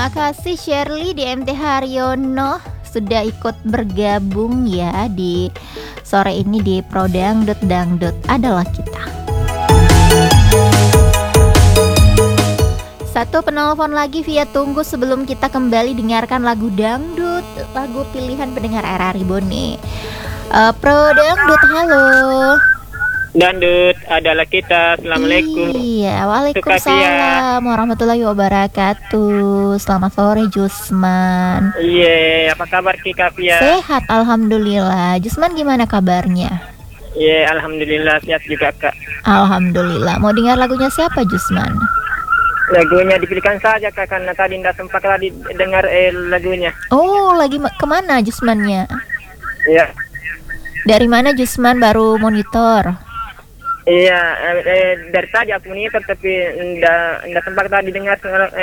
Terima kasih Shirley di MT Haryono sudah ikut bergabung ya di sore ini di Pro Dangdut Dangdut adalah kita. Satu penelpon lagi via tunggu sebelum kita kembali dengarkan lagu dangdut, lagu pilihan pendengar RRI Bone. Pro Dangdut, halo. Dangdut adalah kita. Assalamualaikum. Iya, waalaikumsalam warahmatullahi wabarakatuh. Selamat sore Jusman. Iya, apa kabar Ki Kafia? Sehat, alhamdulillah. Jusman gimana kabarnya? Iya, alhamdulillah sehat juga Kak. Alhamdulillah. Mau dengar lagunya siapa Jusman? Lagunya dipilihkan saja Kak, karena tadi tidak sempat tadi dengar lagunya. Oh, lagi kemana Jusmannya? Iya. Dari mana Jusman baru monitor? Iya, dari tadi aku monitor tapi ndak sempat tadi dengar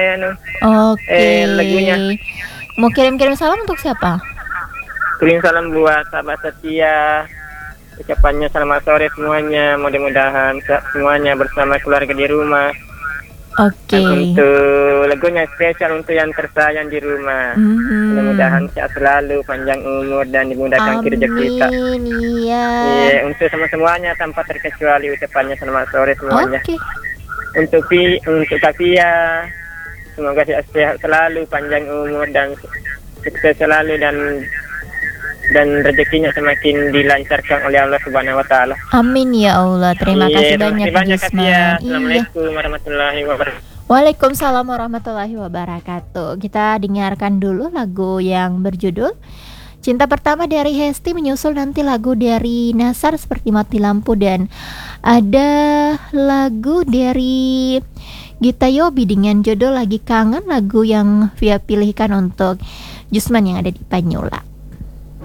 lagunya. Mau kirim-kirim salam untuk siapa? Kirim salam buat sahabat setia. Ucapannya selamat sore semuanya. Mudah-mudahan semuanya bersama keluarga di rumah. Oke. Untuk lagunya spesial untuk yang tersayang di rumah. Mudah-mudahan sehat selalu, panjang umur dan dimudahkan rezeki kita. Iya. Iya, untuk semuanya tanpa terkecuali ucapannya selamat sore semuanya. Oke. Untuk Kafia, semoga sehat selalu, panjang umur dan sukses selalu dan rezekinya semakin dilancarkan oleh Allah Subhanahu wa taala. Amin ya Allah. Terima kasih banyak Jusman. Assalamualaikum warahmatullahi wabarakatuh. Waalaikumsalam warahmatullahi wabarakatuh. Kita dengarkan dulu lagu yang berjudul Cinta Pertama dari Hesti, menyusul nanti lagu dari Nasar seperti Mati Lampu, dan ada lagu dari Gita Yobi dengan judul Lagi Kangen, lagu yang via pilihkan untuk Jusman yang ada di Banyula.